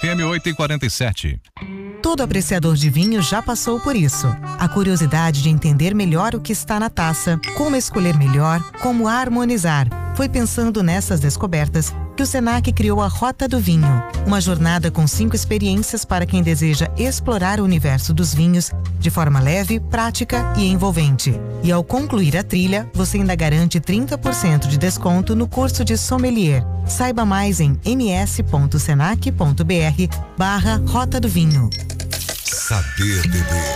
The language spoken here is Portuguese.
FM 8h47. Todo apreciador de vinho já passou por isso. A curiosidade de entender melhor o que está na taça, como escolher melhor, como harmonizar. Foi pensando nessas descobertas que o Senac criou a Rota do Vinho, uma jornada com 5 experiências para quem deseja explorar o universo dos vinhos de forma leve, prática e envolvente. E ao concluir a trilha, você ainda garante 30% de desconto no curso de sommelier. Saiba mais em ms.senac.br/Rota do Vinho. Saber beber.